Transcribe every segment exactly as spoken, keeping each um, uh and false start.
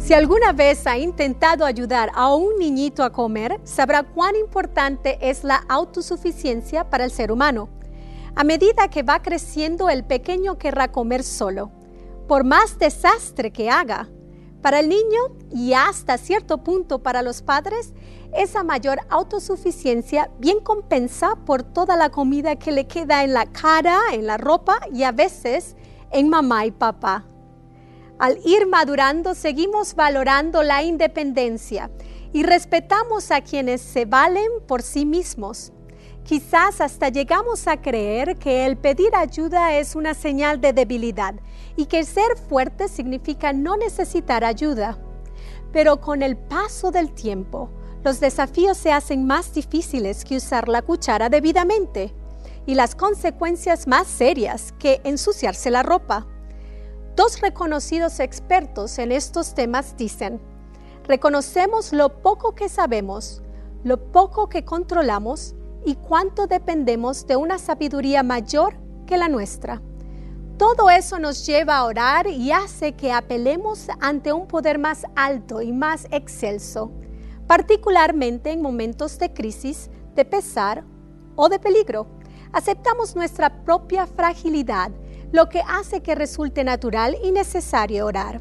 Si alguna vez ha intentado ayudar a un niñito a comer, sabrá cuán importante es la autosuficiencia para el ser humano. A medida que va creciendo, el pequeño querrá comer solo, por más desastre que haga. Para el niño y hasta cierto punto para los padres, esa mayor autosuficiencia bien compensa por toda la comida que le queda en la cara, en la ropa y a veces en mamá y papá. Al ir madurando, seguimos valorando la independencia y respetamos a quienes se valen por sí mismos. Quizás hasta llegamos a creer que el pedir ayuda es una señal de debilidad y que ser fuerte significa no necesitar ayuda. Pero con el paso del tiempo, los desafíos se hacen más difíciles que usar la cuchara debidamente y las consecuencias más serias que ensuciarse la ropa. Dos reconocidos expertos en estos temas dicen: reconocemos lo poco que sabemos, lo poco que controlamos y cuánto dependemos de una sabiduría mayor que la nuestra. Todo eso nos lleva a orar y hace que apelemos ante un poder más alto y más excelso, particularmente en momentos de crisis, de pesar o de peligro. Aceptamos nuestra propia fragilidad, lo que hace que resulte natural y necesario orar.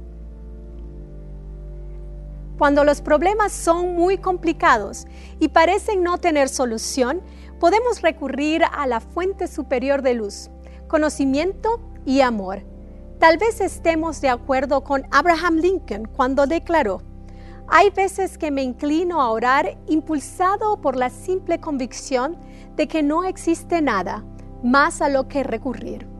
Cuando los problemas son muy complicados y parecen no tener solución, podemos recurrir a la fuente superior de luz, conocimiento y amor. Tal vez estemos de acuerdo con Abraham Lincoln cuando declaró: hay veces que me inclino a orar impulsado por la simple convicción de que no existe nada más a lo que recurrir.